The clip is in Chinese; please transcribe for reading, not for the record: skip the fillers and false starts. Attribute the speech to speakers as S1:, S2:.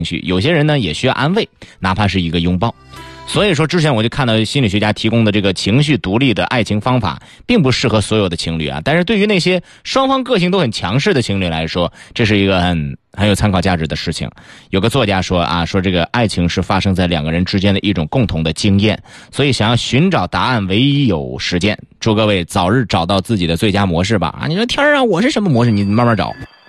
S1: 绪，有些人呢也需要安慰，哪怕是一个拥抱。所以说之前我就看到心理学家提供的这个情绪独立的爱情方法并不适合所有的情侣啊，但是对于那些双方个性都很强势的情侣来说，这是一个很有参考价值的事情。有个作家说说这个爱情是发生在两个人之间的一种共同的经验，所以想要寻找答案唯有实践。祝各位早日找到自己的最佳模式吧。你说天啊，我是什么模式？你慢慢找。